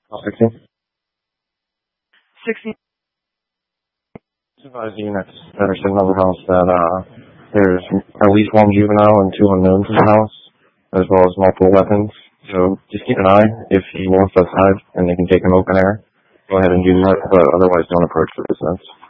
16. 60. Supervise units that are sitting on the house that there's at least one juvenile and 2 unknowns in the house, as well as multiple weapons. So just keep an eye. If he wants us hide and they can take him open air, go ahead and do that, but otherwise don't approach the residence.